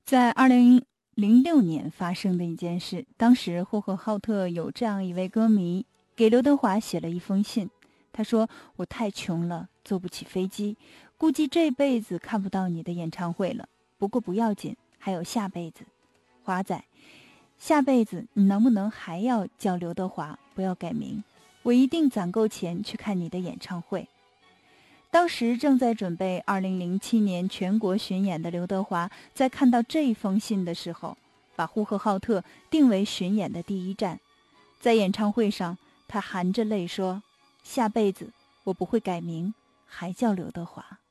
在2006年发生的一件事，当时呼和浩特有这样一位歌迷给刘德华写了一封信，他说：我太穷了，坐不起飞机，估计这辈子看不到你的演唱会了，不过不要紧，还有下辈子。华仔，下辈子你能不能还要叫刘德华，不要改名，我一定攒够钱去看你的演唱会。当时正在准备2007年全国巡演的刘德华，在看到这封信的时候，把呼和浩特定为巡演的第一站。在演唱会上，他含着泪说：下辈子我不会改名，还叫刘德华。